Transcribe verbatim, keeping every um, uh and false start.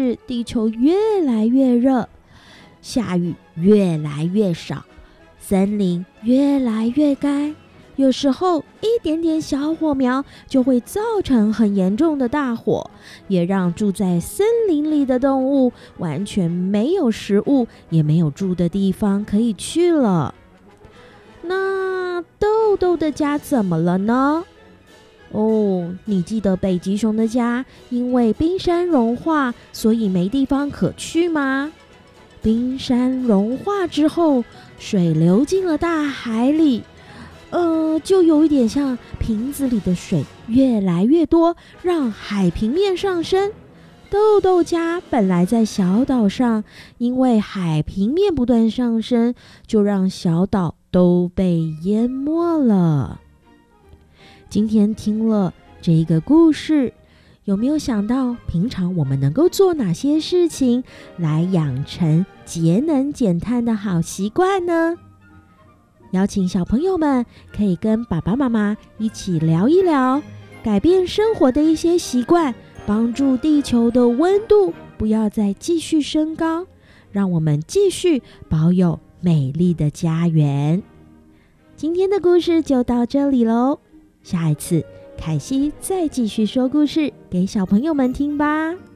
是地球越来越热，下雨越来越少，森林越来越干，有时候一点点小火苗就会造成很严重的大火，也让住在森林里的动物完全没有食物，也没有住的地方可以去了。那豆豆的家怎么了呢？哦，你记得北极熊的家因为冰山融化，所以没地方可去吗？冰山融化之后，水流进了大海里，呃，就有一点像瓶子里的水越来越多，让海平面上升。豆豆家本来在小岛上，因为海平面不断上升，就让小岛都被淹没了。今天听了这个故事，有没有想到平常我们能够做哪些事情来养成节能减碳的好习惯呢？邀请小朋友们可以跟爸爸妈妈一起聊一聊，改变生活的一些习惯，帮助地球的温度不要再继续升高，让我们继续保有美丽的家园。今天的故事就到这里咯，下一次凯西再继续说故事给小朋友们听吧。